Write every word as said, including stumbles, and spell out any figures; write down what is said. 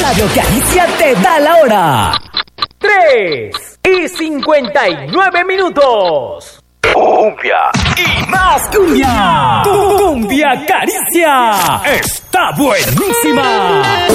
Radio Caricia te da la hora. tres y cincuenta y nueve minutos. Cumbia Y más cumbia. Cumbia Caricia. Está buenísima.